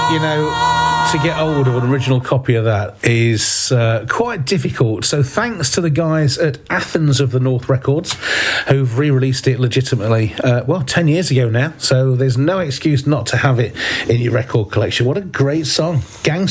you know, to get hold of an original copy of that is quite difficult. So thanks to the guys at Athens of the North Records, who've re-released it legitimately, 10 years ago now. So there's no excuse not to have it in your record collection. What a great song. Gang